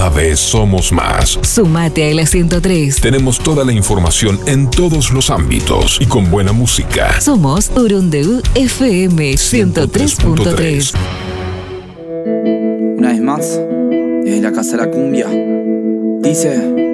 cada vez somos más. Sumate a la 103. Tenemos toda la información en todos los ámbitos y con buena música. Somos Urundeu FM 103.3. Una vez más, desde la Casa de la Cumbia, dice...